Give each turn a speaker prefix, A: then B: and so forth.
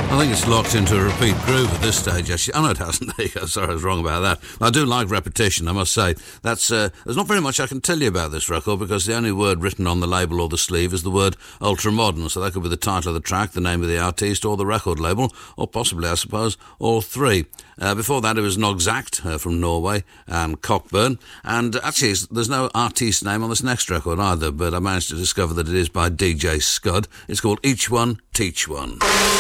A: I think it's locked into a repeat groove at this stage, actually. Oh, no, it hasn't. There you go. Sorry, I was wrong about that. I do like repetition, I must say. There's not very much I can tell you about this record because the only word written on the label or the sleeve is the word ultramodern. So that could be the title of the track, the name of the artist, or the record label, or possibly, I suppose, all three. Before that, it was Nogzact from Norway and Cockburn. And actually, there's no artist name on this next record either, but I managed to discover that it is by DJ Scud. It's called Each One, Teach One.